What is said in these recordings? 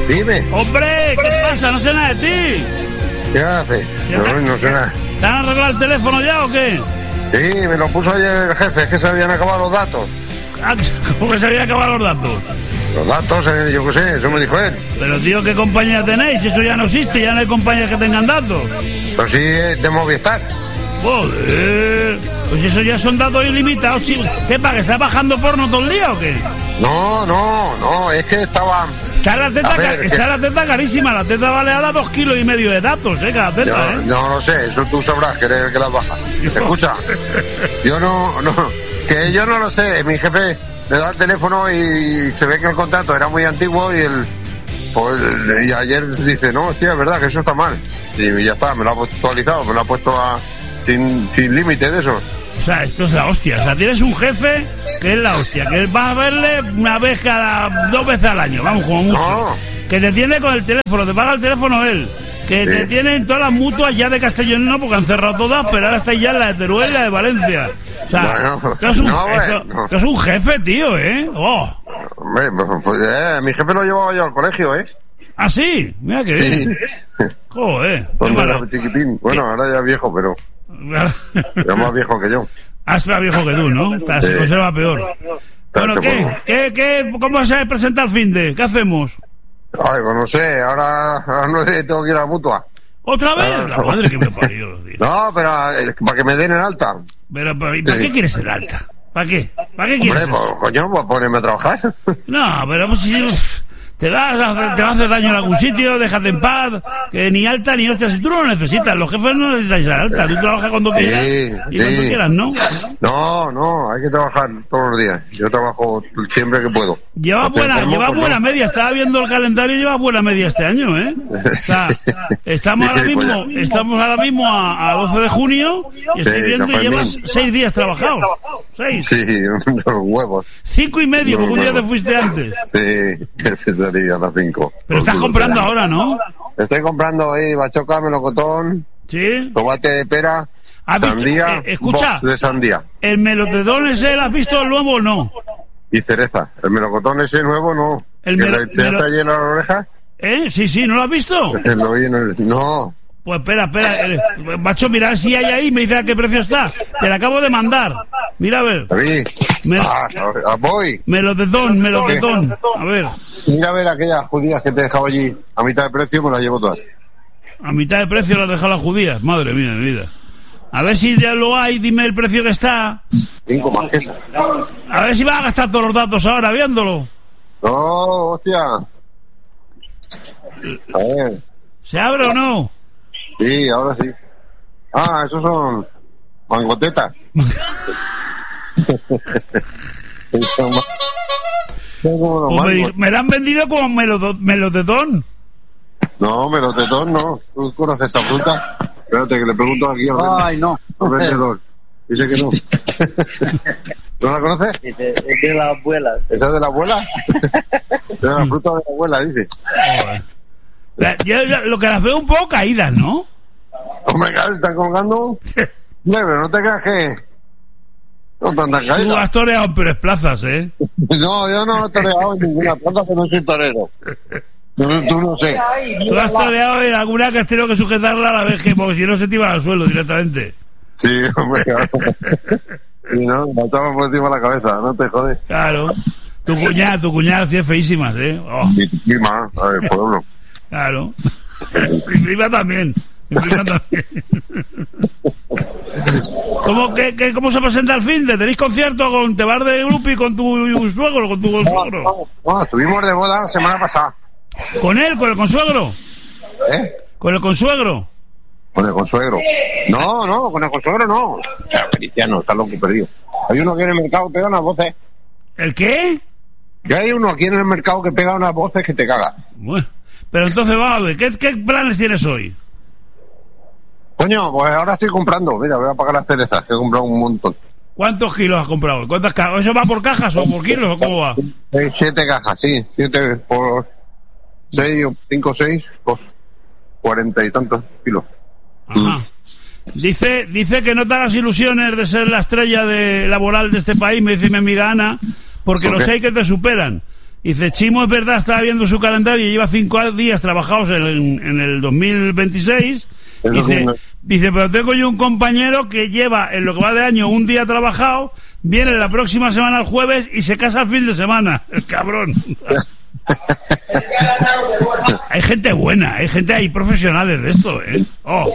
Dime. ¡Hombre! ¿Qué pasa? No sé nada de ti. ¿Qué haces? No sé nada. ¿Te han arreglado el teléfono ya o qué? Sí, me lo puso ayer el jefe, es que se habían acabado los datos. ¿Cómo que se habían acabado los datos? Los datos, yo qué sé, eso me dijo él. Pero tío, ¿qué compañía tenéis? Eso ya no existe, ya no hay compañías que tengan datos. Pero sí, de Movistar. Joder, pues eso ya son datos ilimitados. ¿Qué pasa, que está bajando porno todo el día o qué? No, es que estaba... Está la teta carísima, la teta vale ahora 2,5 kilos de datos, cada teta, No lo sé, eso tú sabrás, que eres el que las baja. Escucha, yo no, que yo no lo sé, mi jefe me da el teléfono y se ve que el contrato era muy antiguo y ayer dice, no, hostia, es verdad que eso está mal. Y ya está, me lo ha actualizado, me lo ha puesto sin límite de eso. O sea, esto es la hostia. O sea, tienes un jefe que es la hostia, que va a verle una vez dos veces al año, vamos, como mucho. No. Que te tiene con el teléfono, te paga el teléfono él. Que te tienen todas las mutuas ya de Castellón, porque han cerrado todas, pero ahora estáis ya en la de Teruel y la de Valencia. O sea, tú eres un jefe, tío, ¿eh? ¡Oh! Hombre, mi jefe lo llevaba yo al colegio, ¿eh? ¿Ah, sí? Mira qué bien. Sí. Joder. Cuando era chiquitín. Bueno, ahora ya viejo, pero... ya más viejo que yo. Ah, será viejo que tú, ¿no? Se conserva peor. Bueno, ¿cómo se presenta el finde? ¿Qué hacemos? Ay, pues no sé, ahora no sé, tengo que ir a la mutua. ¿Otra vez? La madre que me parió. No, pero para que me den el alta. Pero ¿para qué quieres el alta? ¿Para qué? ¿Para qué quieres? Hombre, pues, coño, pues ponerme a trabajar. No, pero pues si... Te va a hacer daño en algún sitio, déjate en paz, que ni alta ni hostia, si tú no lo necesitas, los jefes no necesitáis la alta, tú trabajas cuando quieras y cuando quieras, ¿no? No, hay que trabajar todos los días, yo trabajo siempre que puedo. Lleva buena media, estaba viendo el calendario y lleva buena media este año, ¿eh? O sea, estamos ahora mismo a 12 de junio y estoy viendo y llevas 6 días trabajados. 6. Sí, unos huevos. 5,5, porque un día te fuiste antes. Sí, a las 5. Pero estás comprando ahora, ¿no? Estoy comprando ahí bachoca, melocotón, ¿sí? Tomate de pera, sandía, escucha, de sandía. ¿El melocotón ese lo has visto el nuevo o no? Y cereza. El melocotón ese nuevo no. ¿El cereza llena la oreja? Sí, ¿no lo has visto? No. Pues espera, macho, mira si hay ahí, me dice a qué precio está. Te la acabo de mandar. Mira a ver. Voy. Melocotón. A ver. Mira a ver aquellas judías que te he dejado allí. A mitad de precio me las llevo todas. A mitad de precio las has dejado las judías. Madre mía de mi vida. A ver si ya lo hay, dime el precio que está. 5 más que esa. A ver si vas a gastar todos los datos ahora viéndolo. No, hostia. A ver. ¿Se abre o no? Sí, ahora sí. Esos son mangotetas. Pues me la han vendido como melotetón. No, melotetón no. ¿Tú conoces esa fruta? Espérate que le pregunto aquí Ay, no. al vendedor. Dice que no. ¿No la conoces? Es de la abuela. ¿Esa es de la abuela? De la fruta de la abuela, dice. Yo lo que las veo un poco caídas, ¿no? Hombre, están colgando. Pero no te creas que no están tan caídas. Tú has toreado en Pérez Plazas, ¿eh? No, yo no he toreado en ninguna plaza, que no soy torero. Tú no sé. Tú has toreado en alguna que has tenido que sujetarla a la vez, porque si no se te iba al suelo directamente. Sí, hombre, claro. Y no, me estaba por encima de la cabeza, no te jodes. Claro. Tu cuñada sí es feísimas, ¿eh? Oh. Mi prima, a ver, pueblo. Claro. Mi prima también. ¿Cómo se presenta el finde? ¿Tenéis concierto con te vas de grupo y con tu suegro, con tu consuegro? No, estuvimos de boda la semana pasada. ¿Con él? ¿Con el consuegro? ¿Con el consuegro? Con el consuegro. No, con el consuegro no. Feliciano, está loco perdido. Hay uno aquí en el mercado que pega unas voces. ¿El qué? Que hay uno aquí en el mercado que pega unas voces que te caga. Bueno, pero entonces vamos a ver, ¿qué planes tienes hoy? Coño, pues ahora estoy comprando. Mira, voy a pagar las cerezas, que he comprado un montón. ¿Cuántos kilos has comprado? ¿Cuántas cajas? ¿Eso va por cajas o por kilos o cómo va? 7 cajas, sí. 7 por 6 o 5 o 6, pues 40 y tantos kilos. Ajá. Dice que no te hagas ilusiones de ser la estrella laboral de este país, me dice mi amiga Ana, porque los hay que te superan. Dice, Chimo, es verdad, estaba viendo su calendario y lleva 5 días trabajados en el 2026. Dice, pero tengo yo un compañero que lleva en lo que va de año un día trabajado, viene la próxima semana el jueves y se casa el fin de semana. El cabrón. Hay gente buena, hay profesionales de esto, ¿eh? Oh.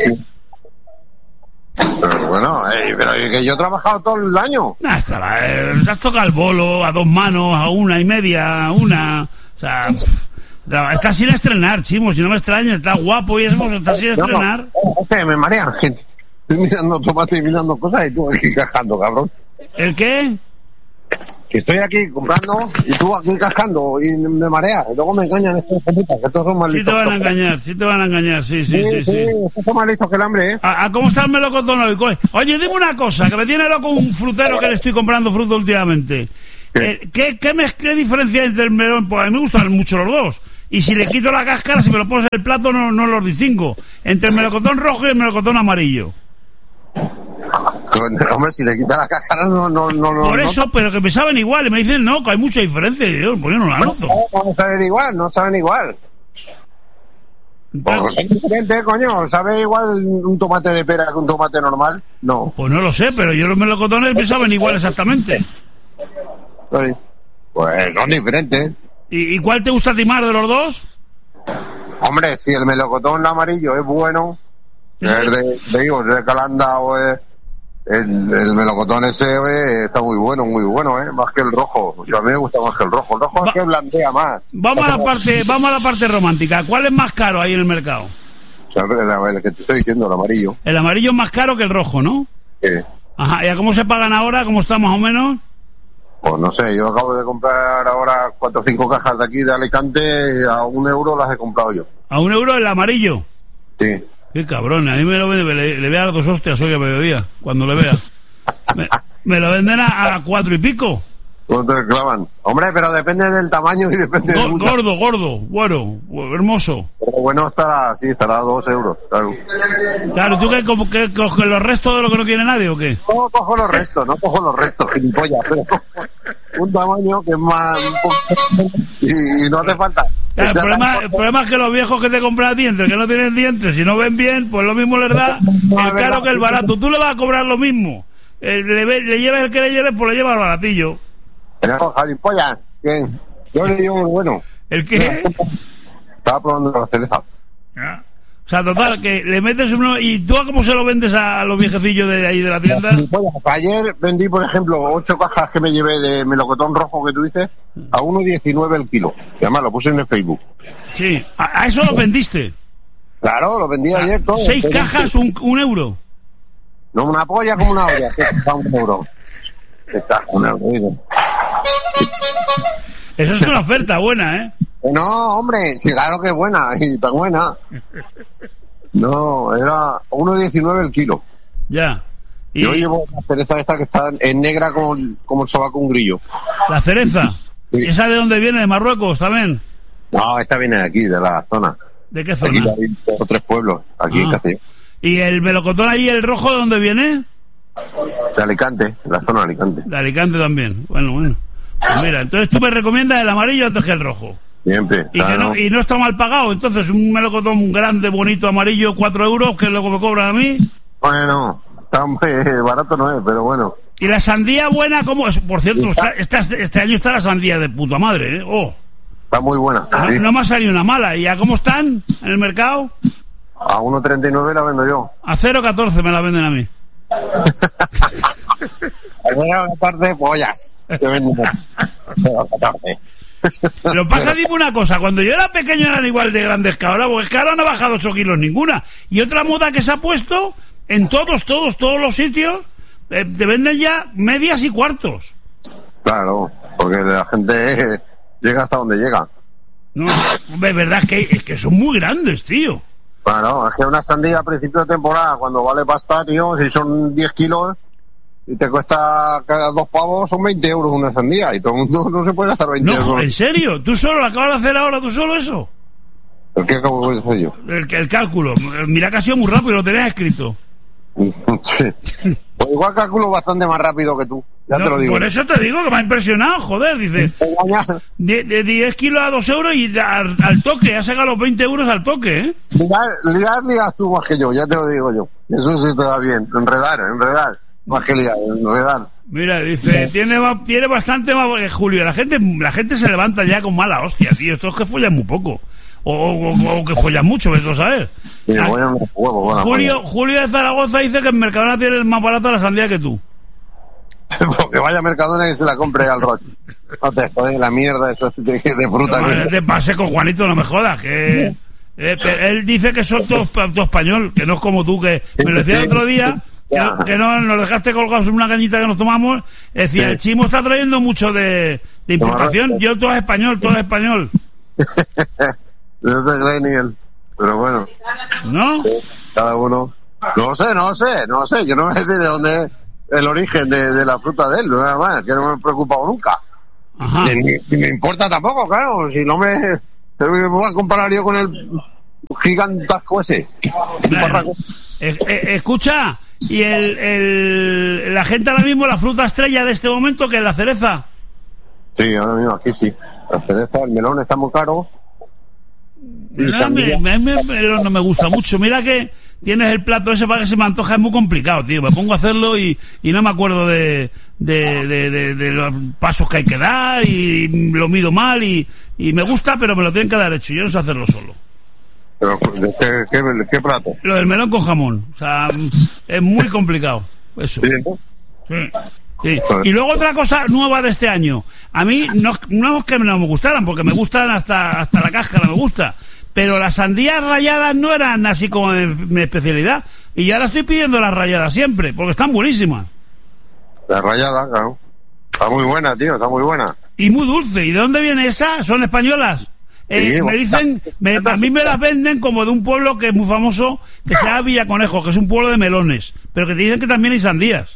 Pero bueno, pero que yo he trabajado todo el año. Se has tocado el bolo a 2 manos, a 1.5, o sea, estás sin estrenar, Chimo, si no me extrañas, estás guapo y eso, estás sin estrenar. Me marean, gente. Estoy mirando tomate y mirando cosas y tú aquí cascando, cabrón. ¿El qué? Que estoy aquí comprando y tú aquí cascando y me mareas. Y luego me engañan estos computas, que estos son más listos. Sí te van a engañar, sí. Estos son más listos que el hambre, ¿eh? ¿Cómo está el melocotón hoy? Oye, dime una cosa, que me tiene loco un frutero que le estoy comprando fruta últimamente. ¿Qué diferencia hay entre el melón? Pues a mí me gustan mucho los dos. Y si le quito la cáscara, si me lo pones en el plato, no los distingo. Entre el melocotón rojo y el melocotón amarillo. Hombre, si le quita la cáscara no. Por eso, pero que me saben igual. Y me dicen, no, que hay mucha diferencia. Y yo, pues yo no la noto. No saben igual. Pues es diferente, coño. ¿Sabe igual un tomate de pera que un tomate normal? No. Pues no lo sé, pero yo los melocotones me saben igual exactamente. Pues son diferentes. ¿Y cuál te gusta a ti más de los dos? Hombre, si el melocotón amarillo es bueno, es de Calanda o es el melocotón ese está muy bueno, más que el rojo. O sea, a mí me gusta más que el rojo. El rojo es que blandea más. Vamos a la parte romántica. ¿Cuál es más caro ahí en el mercado? O sea, el que te estoy diciendo, el amarillo. El amarillo es más caro que el rojo, ¿no? Sí. Ajá, ¿y a cómo se pagan ahora? ¿Cómo está más o menos? Pues no sé, yo acabo de comprar ahora 4 o 5 cajas de aquí de Alicante, a €1 las he comprado yo. ¿A €1 el amarillo? Sí. Qué cabrón, a mí me lo vende, le voy a dar 2 hostias hoy a mediodía, cuando le vea. Me lo venden a 4 y pico. ¿Cuánto te clavan? Hombre, pero depende del tamaño y depende del... Gordo, bueno, hermoso. Pero bueno, estará a €2, claro. Claro, ¿tú qué coges los restos de lo que no quiere nadie o qué? No cojo los restos, gilipollas, pero un tamaño que es más... y no hace falta. Claro, el problema es que los viejos que te compran dientes, que no tienen dientes, si no ven bien, pues lo mismo les da el caro que el barato. Tú le vas a cobrar lo mismo. Le lleves el que le lleves, pues le llevas el baratillo. Pero, gilipollas, bien. Yo le digo bueno. ¿El qué? Estaba probando la cereza. ¿Ya? O sea, total, que le metes uno... ¿Y tú a cómo se lo vendes a los viejecillos de ahí de la tienda? Ayer vendí, por ejemplo, 8 cajas que me llevé de melocotón rojo que tú dices a 1,19 el kilo. Y además lo puse en el Facebook. Sí, ¿a eso lo vendiste? Claro, lo vendí ayer todo. 6 cajas, un euro. No, una polla como una olla, que está €1. Está €1. Eso es una oferta buena, ¿eh? No, hombre, claro que es buena, y tan buena. No, era 1,19 el kilo. Ya. Y yo llevo la cereza esta que está en negra como el sobaco un grillo. ¿La cereza? Sí. ¿Esa de dónde viene? ¿De Marruecos también? No, esta viene de aquí, de la zona. ¿De qué zona? Aquí hay 2 o 3 pueblos, aquí en Castellón. ¿Y el melocotón ahí, el rojo, de dónde viene? De Alicante, la zona de Alicante. De Alicante también, bueno. Pues mira, entonces tú me recomiendas el amarillo antes que el rojo. Siempre. Y no está mal pagado, entonces un melocotón grande, bonito, amarillo, 4 euros, que es lo que me cobran a mí. Bueno, tan barato no es, pero bueno. ¿Y la sandía buena cómo es? Por cierto, este año está la sandía de puta madre, ¿eh? Oh. Está muy buena. No me ha salido una mala. ¿Y a cómo están en el mercado? A 1,39 la vendo yo. A 0,14 me la venden a mí. A 0,14 pollas. Te venden 0,14. Pero pasa, dime una cosa, cuando yo era pequeño eran igual de grandes que ahora, porque es que ahora no ha bajado 8 kilos ninguna. Y otra moda que se ha puesto, en todos los sitios, te venden ya medias y cuartos. Claro, porque la gente llega hasta donde llega. No, hombre, es verdad es que son muy grandes, tío. Claro, es que una sandía a principio de temporada, cuando vale pasta, tío, si son 10 kilos... y te cuesta cada 2 pavos, son 20 euros una sandía, y todo el mundo no se puede gastar 20 euros. No, ¿en serio? ¿Tú solo lo acabas de hacer ahora, tú solo eso? ¿El qué acabo de hacer yo? El cálculo. Mira que ha sido muy rápido, lo tenías escrito. Sí. Pues igual calculo bastante más rápido que tú. Ya te lo digo. Por eso te digo que me ha impresionado, joder, dice. De 10 kilos a 2 euros y al toque, ha sacado los 20 euros al toque, ¿eh? Ligar tú más que yo, ya te lo digo yo. Eso sí te da bien, enredar, más que ligar, enredar. Mira, dice, tiene bastante más... Julio, la gente se levanta ya con mala hostia, tío. Estos que follan muy poco. O que follan mucho, ¿ves? A ver. Sí, Julio de Zaragoza dice que en Mercadona tiene más barata la sandía que tú. Porque vaya a Mercadona y se la compre al Roche. No te jodes la mierda eso de fruta. No te pase con Juanito, no me jodas, que... él dice que son todo español, que no es como tú, que me lo decía el otro día, que no nos dejaste colgados en una cañita que nos tomamos. Decía, sí. El Chimo está trayendo mucho de importación. Yo todo es español. No se cree ni él, pero bueno. ¿No? Cada uno. No sé. Yo no sé de dónde es el origen de la fruta de él, nada más, que no me he preocupado nunca. Ajá. Ni me importa tampoco, claro. Si no me voy a comparar yo con el gigantasco ese. Bueno, escucha, y la gente ahora mismo, la fruta estrella de este momento, que es la cereza. Sí, ahora mismo aquí sí. La cereza, el melón está muy caro. No me gusta mucho. Mira que tienes el plato ese para que se me antoja, es muy complicado, tío. Me pongo a hacerlo y no me acuerdo de los pasos que hay que dar y lo mido mal y me gusta, pero me lo tienen que dar hecho. Yo no sé hacerlo solo. ¿Pero qué plato? Lo del melón con jamón. O sea, es muy complicado. Eso. ¿Sí, no? Sí. Sí. Y luego otra cosa nueva de este año. A mí no es que no me gustaran, porque me gustan hasta la cáscara, me gusta. Pero las sandías ralladas no eran así como mi especialidad. Y yo ahora estoy pidiendo las ralladas siempre, porque están buenísimas. La rallada, claro. Está muy buena, tío, está muy buena. Y muy dulce. ¿Y de dónde viene esa? ¿Son españolas? Sí, me dicen, a mí me las venden como de un pueblo que es muy famoso, que se llama Villaconejo, que es un pueblo de melones. Pero que te dicen que también hay sandías.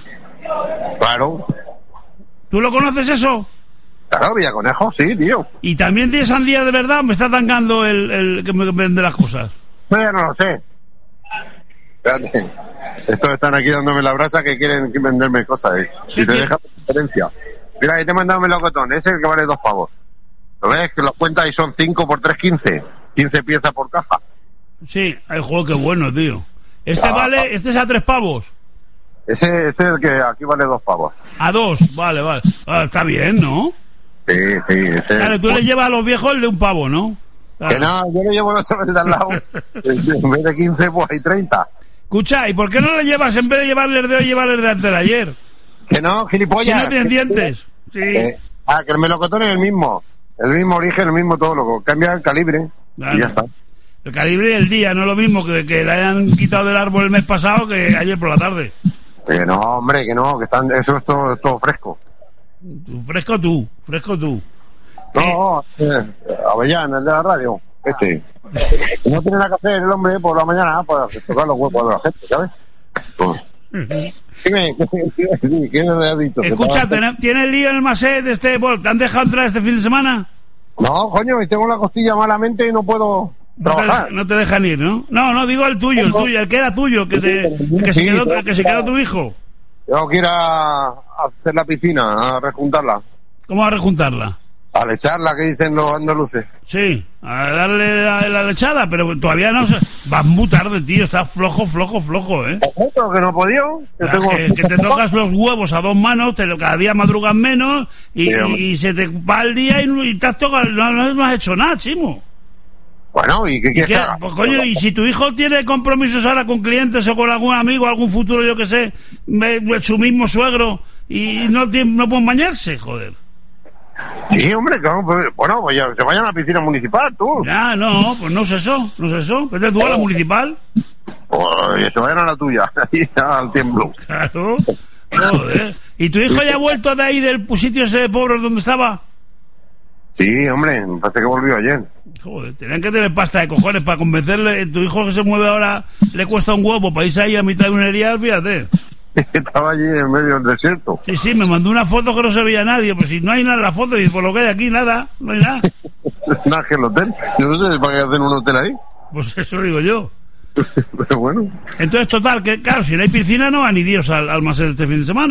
Claro. ¿Tú lo conoces eso? Claro, Villaconejo, sí, tío. ¿Y también tiene sandía de verdad? ¿Me está tangando el que me vende las cosas? No lo sé. Espérate. Estos están aquí dándome la brasa que quieren venderme cosas. Si te dejas diferencia. Mira, ahí te he mandado un melocotón. Ese es el que vale 2 pavos. ¿Lo ves? Que los cuentas y son 5 por 3, 15. 15 piezas por caja. Sí, el juego que bueno, tío. Este es a 3 pavos. Ese es el que aquí vale 2 pavos. A 2, vale. Está bien, ¿no? Sí. Claro, tú le llevas a los viejos el de 1 pavo, ¿no? Claro. Que no, yo le llevo los de al lado. En vez de 15, pues hay 30. Escucha, ¿y por qué no le llevas, en vez de llevarles de hoy, llevarles de antes de ayer? Que no, gilipollas. Si no tienen dientes. Sí. Que el melocotón es el mismo. El mismo origen, el mismo todo. Lo cambia el calibre. Claro. Y ya está. El calibre y el día, no es lo mismo que le hayan quitado del árbol el mes pasado que ayer por la tarde. Que no, hombre, que no, que eso es todo fresco. Fresco tú. No, Avellán, el de la radio, no tiene nada que hacer el hombre por la mañana para tocar los huevos de la gente, ¿sabes? Pues, ¿qué le has dicho? Escucha, ¿tienes lío en el Maset de este? ¿Te han dejado entrar este fin de semana? No, coño, tengo la costilla malamente y no puedo trabajar. No te dejan ir, ¿no? No, digo el tuyo, el que era tuyo, que se quedó tu hijo. Tengo que ir a hacer la piscina, a rejuntarla. ¿Cómo a rejuntarla? A lecharla, que dicen los andaluces. Sí, a darle la lechada, pero todavía no se... Vas muy tarde, tío, estás flojo, ¿eh? Que no he podido. Que te tocas los huevos a 2 manos, cada día madrugas menos y se te va el día y te has tocado, no has hecho nada, Chimo. Bueno, ¿y qué quieres que haga? Pues coño, y si tu hijo tiene compromisos ahora con clientes o con algún amigo, algún futuro, yo que sé, su mismo suegro, y no pueden bañarse, joder. Sí, hombre, bueno, pues ya se vayan a la piscina municipal, tú. Ya, no, pues no es eso. ¿Pero tú a la municipal? Pues se vayan a la tuya, ahí al tiemblo. Claro, joder. ¿Y tu hijo ya ha vuelto de ahí del sitio ese de pobres donde estaba? Sí, hombre, me parece que volvió ayer. Joder, tenían que tener pasta de cojones para convencerle. Tu hijo que se mueve ahora le cuesta un huevo para irse ahí a mitad de un erial, fíjate. Estaba allí en medio del desierto. Sí, me mandó una foto que no se veía nadie. Pues si no hay nada en la foto, y por lo que hay aquí, nada, no hay nada. Nada que el hotel. Yo no sé para qué hacen un hotel ahí. Pues eso digo yo. Pero bueno. Entonces, total, que claro, si no hay piscina, no va ni Dios al Maset este fin de semana.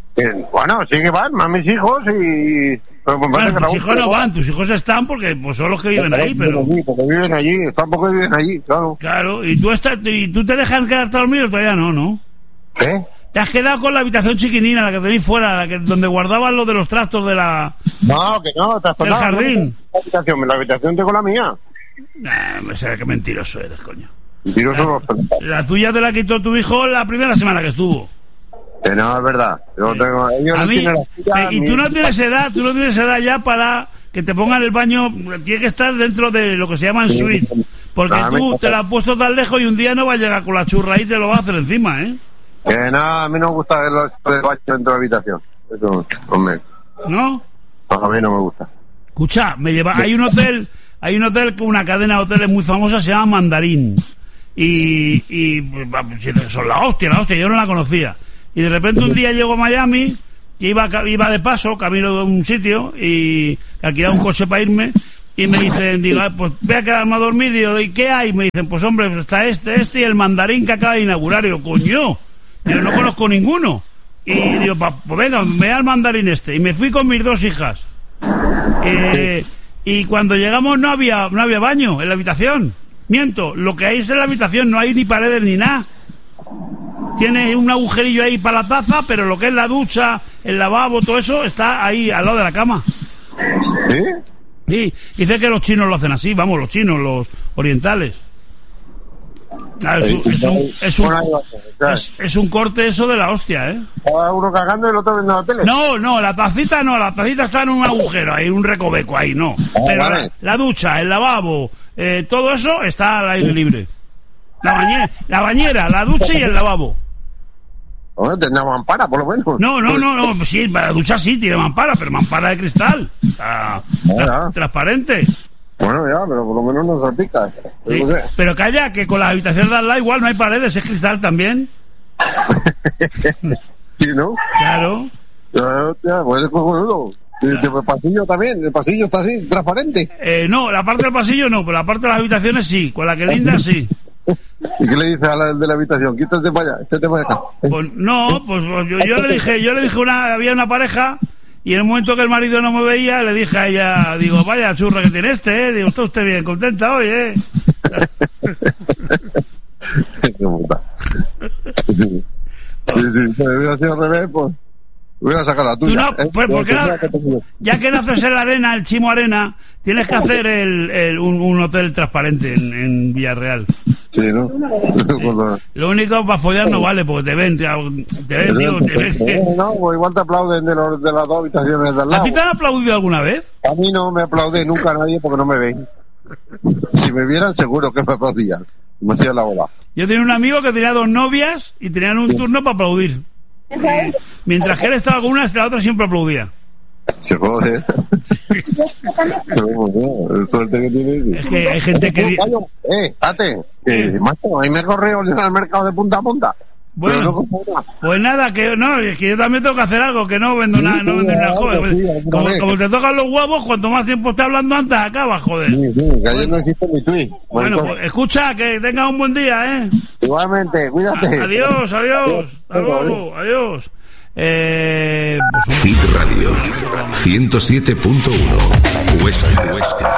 Bueno, sí que van, más mis hijos y... Bueno, tus hijos no van, tus hijos están porque pues son los que viven ahí, pero... Porque viven allí, están porque viven allí, claro. Claro, y tú te dejas quedarte dormido, todavía no. ¿Qué? Te has quedado con la habitación chiquinina, la que tenéis fuera, donde guardaban lo de los trastos de la... No, que no, del jardín. La habitación tengo la mía. Me sabe que mentiroso eres, coño. Mentiroso la tuya te la quitó tu hijo la primera semana que estuvo. Que no, es verdad. Yo tengo, ellos a mí, la y tú no tienes edad ya para que te pongan el baño. Tiene que estar dentro de lo que se llama en suite. Porque tú te la has puesto tan lejos y un día no va a llegar con la churra y te lo va a hacer encima, ¿eh? Que no, a mí no me gusta ver los baños dentro de la habitación. Eso, hombre. ¿No? A mí no me gusta. Escucha, hay un hotel con una cadena de hoteles muy famosa, se llama Mandarín. Y son la hostia, yo no la conocía. Y de repente un día llego a Miami, que iba de paso, camino de un sitio, y alquilaba un coche para irme, y me dicen, digo, pues voy a quedarme a dormir, y digo, ¿y qué hay? Me dicen, pues hombre, está este y el Mandarín que acaba de inaugurar. Y digo, coño, yo no conozco ninguno. Y digo, pues venga, me da el Mandarín y me fui con mis 2 hijas. Y cuando llegamos no había baño en la habitación. Miento, lo que hay es en la habitación, no hay ni paredes ni nada. Tiene un agujerillo ahí para la taza, pero lo que es la ducha, el lavabo, todo eso está ahí al lado de la cama. ¿Sí? Sí, dice que los chinos lo hacen así, vamos, los chinos, los orientales. Es un corte eso de la hostia, ¿eh? Uno cagando y el otro viendo la tele. No, la tacita está en un agujero, hay un recoveco ahí, no. Pero vale. La ducha, el lavabo, todo eso está al aire libre. La bañera, la ducha y el lavabo. Bueno, tendrá mampara, por lo menos. No, sí, la ducha sí tiene mampara, pero mampara de cristal. Transparente. Bueno, ya, pero por lo menos no salpica. Sí, pero calla, que con las habitaciones de al lado igual no hay paredes, es cristal también. Sí, ¿no? Claro. Ya, pues es cojonudo. El pasillo también, el pasillo está así, transparente. No, la parte del pasillo no, pero la parte de las habitaciones sí, con la que linda sí. ¿Y qué le dices a la de la habitación? Quítate para allá, échate para acá. Pues no, pues yo le dije había una pareja, y en el momento que el marido no me veía, le dije a ella, digo, vaya churra que tiene digo, está usted bien contenta hoy, Qué puta. Sí, si hubiera sido al revés, pues voy a sacar la tuya. Tú no, pues porque ya que naces en la arena, el Chimo Arena, tienes que hacer un hotel transparente en Villarreal. Sí, ¿no? Lo único para follar no vale, porque te ven. No, pues igual te aplauden de las 2 habitaciones del lado. ¿A ti te han aplaudido alguna vez? A mí no me aplaude nunca nadie porque no me ven. Si me vieran, seguro que me aplaudían. Me hacían la bola. Yo tenía un amigo que tenía 2 novias y tenían un turno para aplaudir. Mientras que él estaba con una, la otra siempre aplaudía. Se jode. El suerte que tiene. Es que hay gente que... macho, ahí me correo al mercado de punta a punta. Bueno, pues nada, que yo también tengo que hacer algo, que no vendo nada, no vendo nada. Como te tocan los huevos, cuanto más tiempo esté hablando antes, acabas, joder. Sí, que ayer no existe mi tweet. Bueno, pues escucha, que tengas un buen día, Igualmente, cuídate. Adiós. Hasta luego, adiós. Hit Radio 107.1 Huesca.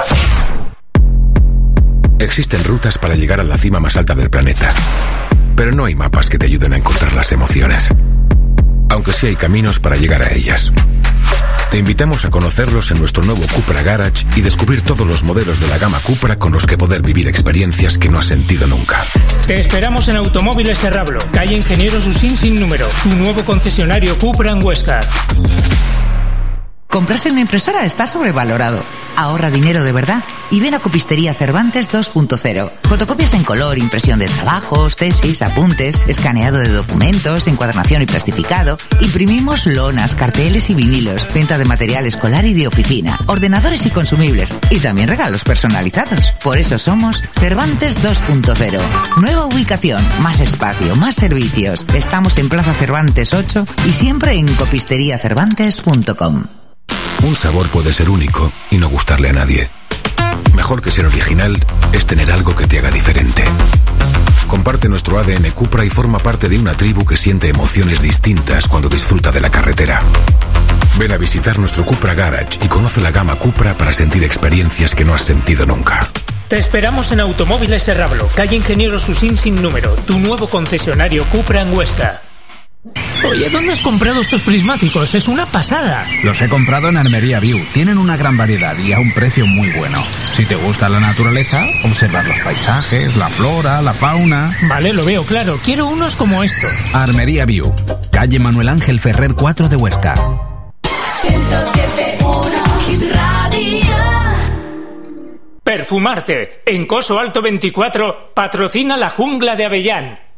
Existen rutas para llegar a la cima más alta del planeta, pero no hay mapas que te ayuden a encontrar las emociones, aunque sí hay caminos para llegar a ellas. Te invitamos a conocerlos en nuestro nuevo Cupra Garage y descubrir todos los modelos de la gama Cupra con los que poder vivir experiencias que no has sentido nunca. Te esperamos en Automóviles Serrablo, calle Ingenieros Usín sin número, tu nuevo concesionario Cupra en Huesca. Comprarse una impresora está sobrevalorado. Ahorra dinero de verdad y ven a Copistería Cervantes 2.0. Fotocopias en color, impresión de trabajos, tesis, apuntes, escaneado de documentos, encuadernación y plastificado. Imprimimos lonas, carteles y vinilos, venta de material escolar y de oficina, ordenadores y consumibles y también regalos personalizados. Por eso somos Cervantes 2.0. Nueva ubicación, más espacio, más servicios. Estamos en Plaza Cervantes 8 y siempre en copisteriacervantes.com. Un sabor puede ser único y no gustarle a nadie. Mejor que ser original es tener algo que te haga diferente. Comparte nuestro ADN Cupra y forma parte de una tribu que siente emociones distintas cuando disfruta de la carretera. Ven a visitar nuestro Cupra Garage y conoce la gama Cupra para sentir experiencias que no has sentido nunca. Te esperamos en Automóviles Serrablo, calle Ingeniero Susín sin número, tu nuevo concesionario Cupra en Huesca. Oye, ¿dónde has comprado estos prismáticos? Es una pasada. Los he comprado en Armería View. Tienen una gran variedad y a un precio muy bueno. Si te gusta la naturaleza, observar los paisajes, la flora, la fauna... Vale, lo veo claro. Quiero unos como estos. Armería View, calle Manuel Ángel Ferrer 4 de Huesca. 107.1 Radio. Perfumarte. En Coso Alto 24 patrocina la Jungla de Avellán.